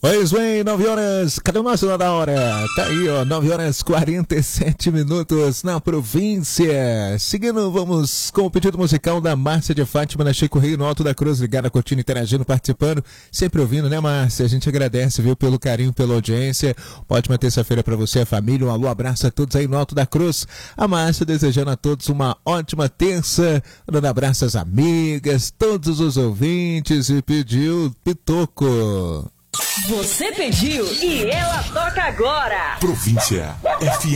Pois bem, 9 horas, cadê o nosso da hora? Tá aí, ó, 9 horas 47 minutos na província. Seguindo, vamos com o pedido musical da Márcia de Fátima, na Chico Rei, no Alto da Cruz, ligada, curtindo, interagindo, participando, sempre ouvindo, né, Márcia? A gente agradece, viu, pelo carinho, pela audiência. Ótima terça-feira pra você, a família, um alô, abraço a todos aí no Alto da Cruz. A Márcia desejando a todos uma ótima terça, dando abraço às amigas, todos os ouvintes, e pediu Pitoco. Você pediu e ela toca agora. Província FM.